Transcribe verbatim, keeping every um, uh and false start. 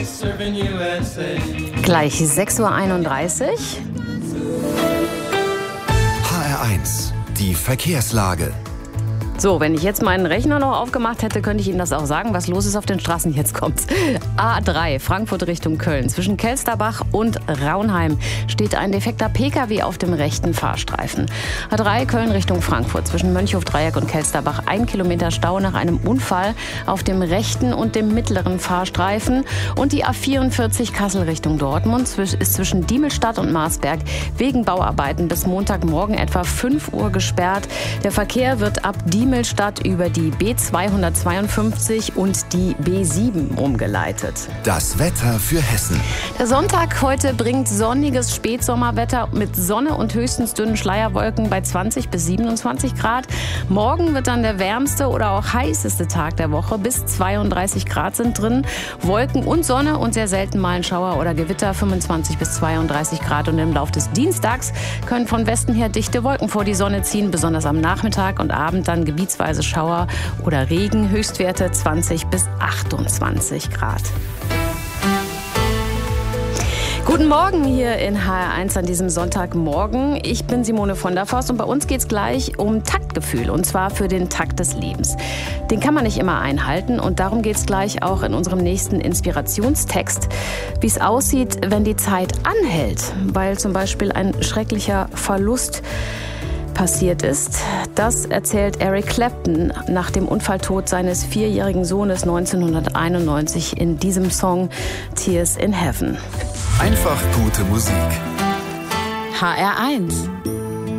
Gleich sechs Uhr einunddreißig. H R eins, die Verkehrslage. So, wenn ich jetzt meinen Rechner noch aufgemacht hätte, könnte ich Ihnen das auch sagen, was los ist auf den Straßen. Jetzt kommt's. A drei, Frankfurt Richtung Köln. Zwischen Kelsterbach und Raunheim steht ein defekter P K W auf dem rechten Fahrstreifen. A drei, Köln Richtung Frankfurt. Zwischen Mönchhof-Dreieck und Kelsterbach ein Kilometer Stau nach einem Unfall auf dem rechten und dem mittleren Fahrstreifen. Und die A vierundvierzig, Kassel Richtung Dortmund, ist zwischen Diemelstadt und Marsberg wegen Bauarbeiten bis Montagmorgen etwa fünf Uhr gesperrt. Der Verkehr wird ab Diemelstadt über die B zweihundertzweiundfünfzig und die B sieben umgeleitet. Das Wetter für Hessen. Der Sonntag heute bringt sonniges Spätsommerwetter mit Sonne und höchstens dünnen Schleierwolken bei zwanzig bis siebenundzwanzig Grad. Morgen wird dann der wärmste oder auch heißeste Tag der Woche. Bis zweiunddreißig Grad sind drin. Wolken und Sonne und sehr selten mal ein Schauer oder Gewitter, fünfundzwanzig bis zweiunddreißig Grad. Und im Laufe des Dienstags können von Westen her dichte Wolken vor die Sonne ziehen, besonders am Nachmittag und Abend dann gebietsweise Schauer oder Regen, Höchstwerte zwanzig bis achtundzwanzig Grad. Guten Morgen hier in H R eins an diesem Sonntagmorgen. Ich bin Simone von der Forst und bei uns geht es gleich um Taktgefühl und zwar für den Takt des Lebens. Den kann man nicht immer einhalten und darum geht es gleich auch in unserem nächsten Inspirationstext, wie es aussieht, wenn die Zeit anhält, weil zum Beispiel ein schrecklicher Verlust passiert ist. Das erzählt Eric Clapton nach dem Unfalltod seines vierjährigen Sohnes neunzehnhunderteinundneunzig in diesem Song Tears in Heaven. Einfach gute Musik. H R eins